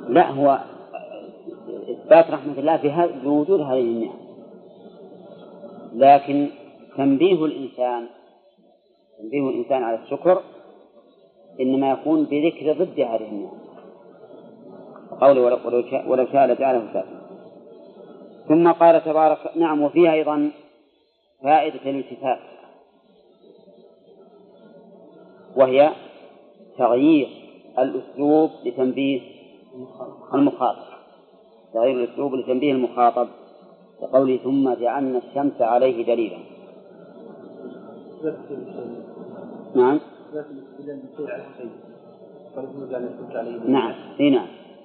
لا، هو إثبات رحمة الله بوجود هذه النعم، لكن تنبيه الإنسان على الشكر إنما يكون بذكر ضد هذه النعم، قوله ولو شاء لجعله سافلا. ثم قال تبارك نعم، وفيها أيضا فائدة الالتفات، وهي تغيير الأسلوب لتنبيه المخاطب، تغيير الأسلوب لتنبيه المخاطب، وقوله ثم جعلنا الشمس عليه دليلا. نعم نعم هنا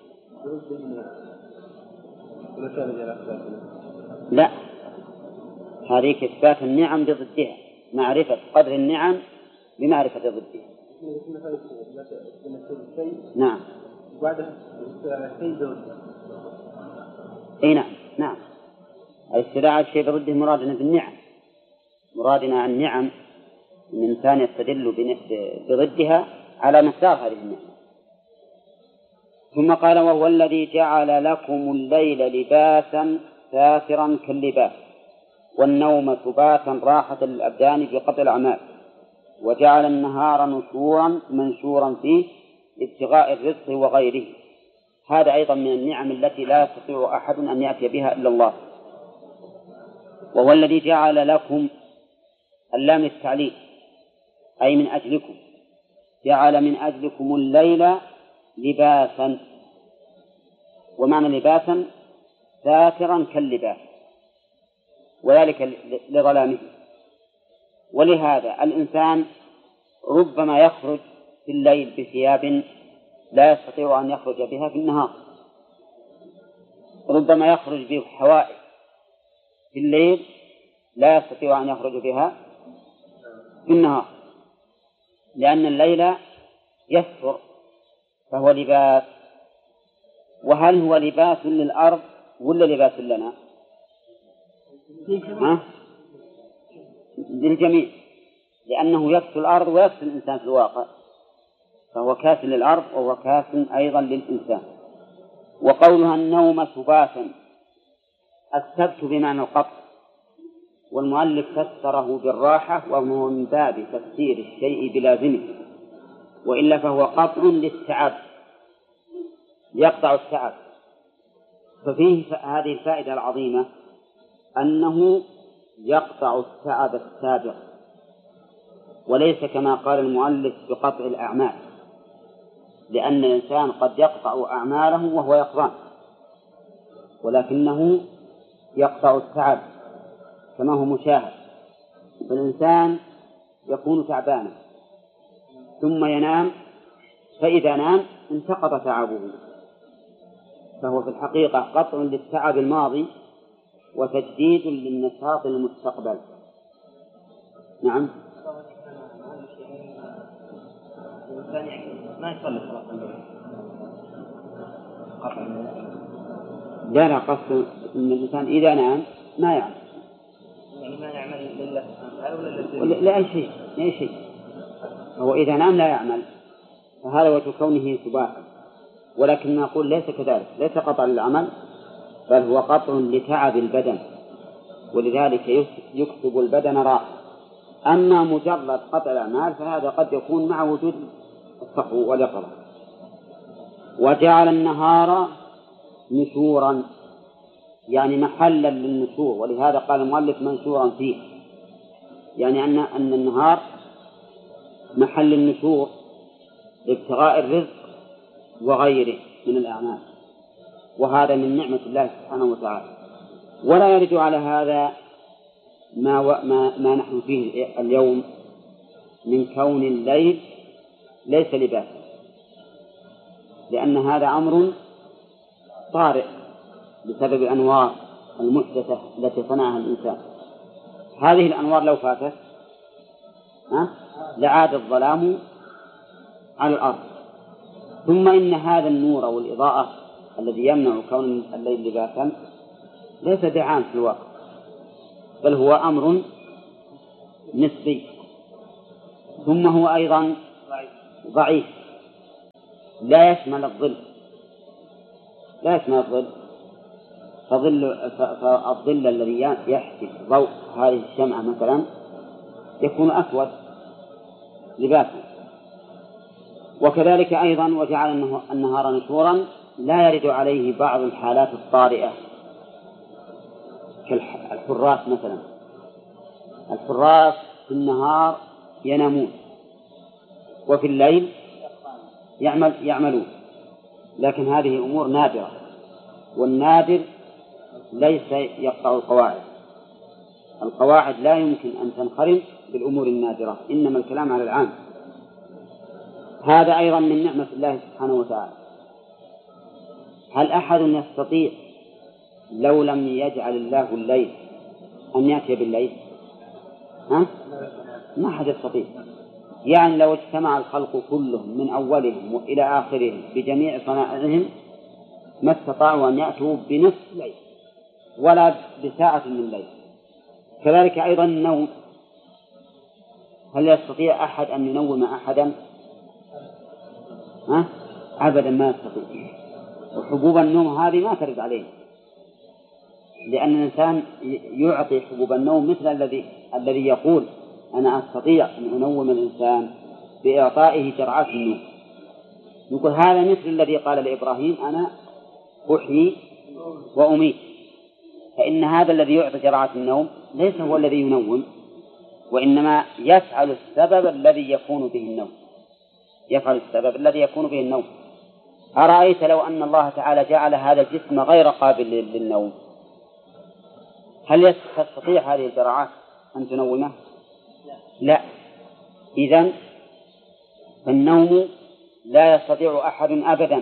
لا، هذه إثبات النعم بضدها، معرفة قدر النعم بمعرفة ضدها. نعم اي نعم استدعاء الشيء بضده مرادنا بالنعم، مرادنا عن النعم ان الانسان يستدل بضدها على مقدار هذه النعمة. ثم قال وهو الذي جعل لكم الليل لباسا ساترا كاللباس والنوم سباتا راحة للأبدان بقطع الأعمال، وجعل النهار نشورا منشورا فيه ابتغاء الرزق وغيره. هذا أيضا من النعم التي لا يستطيع أحد أن يأتي بها إلا الله. وهو الذي جعل لكم، اللام للتعليل أي من أجلكم، جعل من أجلكم الليل لباسا، ومعنى لباسا ساترا كاللباس، وذلك لظلامه. ولهذا الإنسان ربما يخرج في الليل بثياب لا يستطيع أن يخرج بها في النهار، ربما يخرج بحوائج في الليل لا يستطيع أن يخرج بها في النهار، لأن الليل يستر فهو لباس. وهل هو لباس للأرض ولا لباس لنا؟ للجميع، لأنه يكسو الأرض ويكسو الإنسان في الواقع، فهو كاس للأرض وهو كاس أيضا للإنسان. وقولها النوم سباتا، السبت بمعنى القطع، والمؤلف فسره بالراحة وهو من باب تفسير الشيء بلازمه، وإلا فهو قطع للتعب، يقطع التعب. ففيه هذه الفائدة العظيمة أنه يقطع التعب السابق، وليس كما قال المؤلف بقطع الأعمال، لأن الإنسان قد يقطع أعماله وهو يقظان، ولكنه يقطع التعب كما هو مشاهد. فالإنسان يكون تعبانا ثم ينام، فإذا نام انتقض تعبه، فهو في الحقيقة قطع للتعب الماضي وتجديد للنشاط المستقبل. نعم. ما يصلي صلاة الليل لا قصد أن الإنسان إذا نام ما يعمل، يعني ما يعمل لله لا شيء، هو إذا نام لا يعمل، فهذا وجه كونه سباحا. ولكن نقول ليس كذلك، ليس قطع للعمل بل هو قطع لتعب البدن، ولذلك يكتب البدن راحة. أما مجرد قطع الأعمال فهذا قد يكون مع وجود الصحو واليقظة. وجعل النهار نشورا، يعني محلا للنشور، ولهذا قال المؤلف منشورا فيه، يعني أن النهار محل النشور لابتغاء الرزق وغيره من الأعمال، وهذا من نعمة الله سبحانه وتعالى. ولا يرد على هذا ما نحن فيه اليوم من كون الليل ليس لباسا، لأن هذا أمر طارئ بسبب الأنوار المحدثة التي صنعها الإنسان. هذه الأنوار لو فاتت لعاد الظلام على الأرض. ثم إن هذا النور والإضاءة الذي يمنع كون الليل لباسا ليس دعاء في الواقع، بل هو أمر نسبي. ثم هو أيضا ضعيف لا يشمل الظل، لا يشمل الظل، فالظل الذي يحجب ضوء هذه الشمعة مثلا يكون أسود لباسا. وكذلك أيضا وجعل النهار نشورا لا يرد عليه بعض الحالات الطارئة كالحراس مثلا. الحراس في النهار ينامون وفي الليل يعملون، لكن هذه أمور نادرة، والنادر ليس يقطع القواعد. القواعد لا يمكن أن تنخرم بالأمور النادرة، إنما الكلام على العام. هذا أيضا من نعمة الله سبحانه وتعالى. هل أحد يستطيع لو لم يجعل الله الليل أن يأتي بالليل؟ ما أحد يستطيع. يعني لو اجتمع الخلق كلهم من أولهم إلى آخرهم بجميع صنائعهم ما استطاعوا أن يأتوا بنصف ليل ولا بساعة من ليل. كذلك أيضا النوم، هل يستطيع أحد أن ينوم أحدا؟ أبدا ما يستطيع. وحبوب النوم هذه ما ترد عليه، لأن الإنسان يعطي حبوب النوم مثل الذي يقول أنا أستطيع أن أنوم الإنسان بإعطائه جرعات النوم. نقول هذا مثل الذي قال لإبراهيم أنا أحيي وأميت. فإن هذا الذي يعطي جرعات النوم ليس هو الذي ينوم، وإنما يفعل السبب الذي يكون به النوم. يفعل السبب الذي يكون به النوم. أرأيت لو أن الله تعالى جعل هذا الجسم غير قابل للنوم، هل تستطيع هذه الجرعات أن تنومه؟ لا. إذن فالنوم لا يستطيع أحد أبدا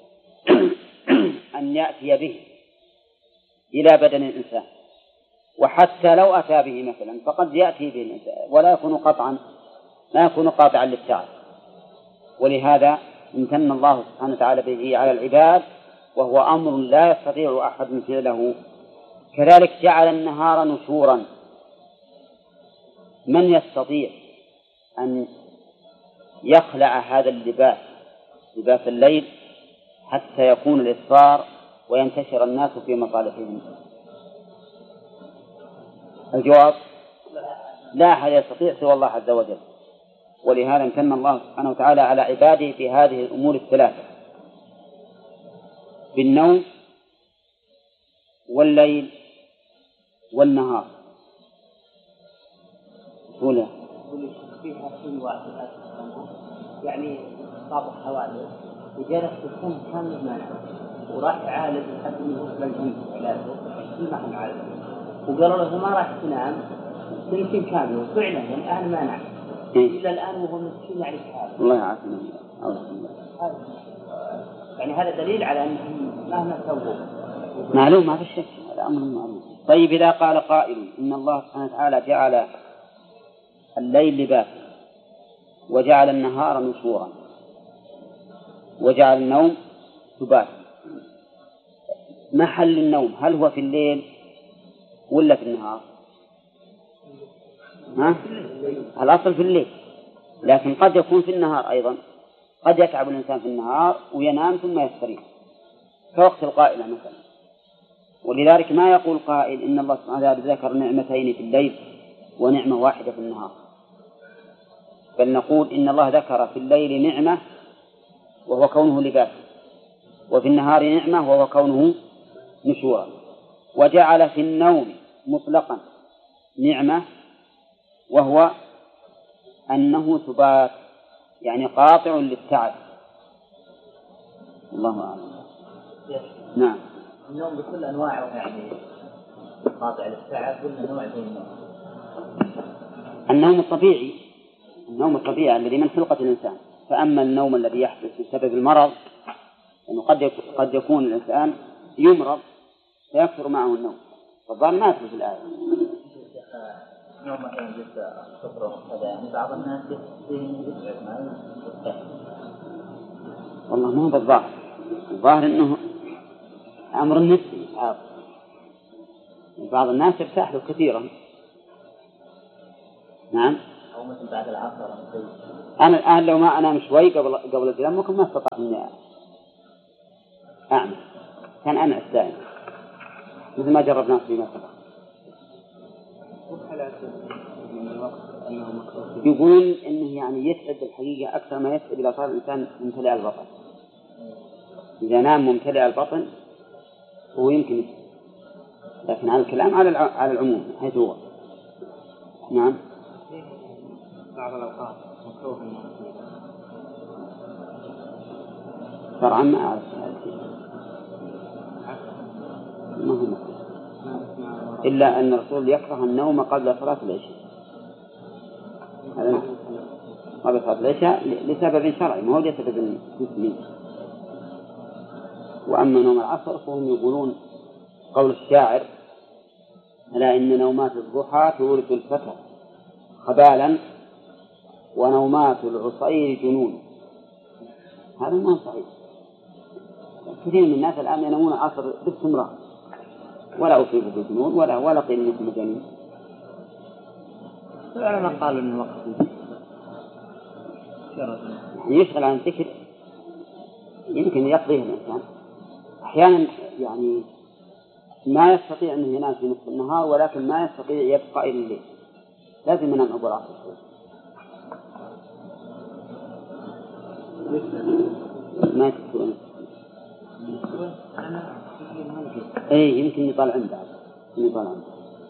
أن يأتي به إلى بدن الإنسان، وحتى لو أتى به مثلا فقد يأتي به الإنسان ولا يكون قطعا، لا يكون قاطعا للتعب. ولهذا امتن الله سبحانه وتعالى به على العباد، وهو أمر لا يستطيع أحد فعله. كذلك جعل النهار نشورا. من يستطيع أن يخلع هذا اللباس، لباس الليل، حتى يكون الإصفار وينتشر الناس في مصالحهم؟ الجواب لا أحد يستطيع سوى الله عز وجل. ولهذا امتن الله سبحانه وتعالى على عباده في هذه الأمور الثلاثة: بالنوم والليل والنهار. ولا فيها كل واحد يعني صابح حوالي وجلس في السن كامل مانع، وراح يعالج لحد من وصل الجنب علاجه كل ما كان عالج، وقالوا له ما راح تنام سنتين كامل، وفعلا الآن مانع إلا الآن وهو مسكين يعني حاله. الله يعافينا. يعني هذا دليل على أنهم مهما سووا معلوم، ما في شك، هذا أمر معلوم. طيب إذا قال قائل إن الله سبحانه وتعالى جعل الليل لباسا وجعل النهار نشورا وجعل النوم سباتا، محل النوم هل هو في الليل ولا في النهار؟ الأصل في الليل، لكن قد يكون في النهار أيضا. قد يتعب الإنسان في النهار وينام ثم يستريح كوقت القائلة مثلا. ولذلك ما يقول قائل إن الله سبحانه وتعالى ذكر نعمتين في الليل ونعمة واحدة في النهار، بل نقول إن الله ذكر في الليل نعمة وهو كونه لباسا، وفي النهار نعمة وهو كونه نشورا، وجعل في النوم مطلقا نعمة وهو أنه سبات، يعني قاطع للتعب. الله أعلم. نعم. النوم بكل أنواعه يعني قاطع للتعب ولا نوع من النوم؟ النوم الطبيعي، النوم الطبيعي الذي من خلقة الإنسان. فأما النوم الذي يحدث بسبب المرض، يعني قد يكون الإنسان يمرض فيكثر معه النوم، فالظاهر ما يدخل في الآية. نوم مثلا جلسة الصبر هذا، يعني بعض الناس يتعب معه. والله ما هو بالظاهر، الظاهر إنه أمر نسبي. بعض الناس يرتاح له كثيرا. نعم. أو مثل بعد العصر. أنا الآن لو ما أنام شوي قبل الكلام ممكن ما استطعت إني أعمل. كان أنعس دائما مثل ما جربناه فيما سبق. يقولون إنه يعني يتعب الحقيقة أكثر ما يتعب إذا صار الإنسان ممتلئ البطن. إذا نام ممتلئ البطن هو يمكن يتعب، لكن على الكلام على العموم حيث هو. نعم. بعض الأوقات مكروه شرعا ما أعرف ما هو إلا أن الرسول يكره النوم قبل صلاة العشاء. قبل صلاة العشاء لسبب شرعي ما هو لسبب جسمي. وأما نوم العصر فهم يقولون قول الشاعر: ألا إن نومات الضحى تورث الفتى خبالا ونومات العصير جنون. هذا ما صحيح. كثير من الناس الآن ينامون العصر باستمرار ولا أصيبوا بالجنون ولا قيل إنكم مجانين. فعلا ما قالوا إنه وقت يشغل عن الذكر يمكن يقضيه الإنسان. أحيانا يعني ما يستطيع أن ينام في نصف النهار ولكن ما يستطيع يبقى إلى الليل، لازم ينام أبو العصر. ما يستطيع. إيه يمكن يطلعون بعد يطلعون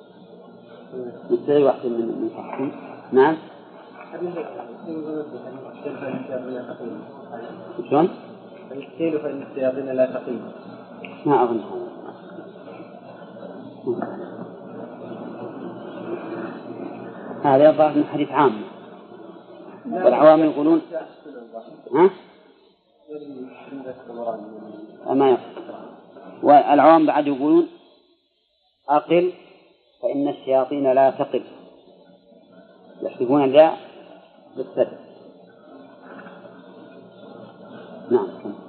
مستوي واحد من صحهم. نعم. شلون؟ السيل فإن الشياطين لا تقيم. ما أظن هذا يظهر من حديث عام. والعوام يقولون ها؟ ما يقول. والعوام بعد يقولون أقل فإن الشياطين لا تقل، يحسبون الياء بالسد. نعم.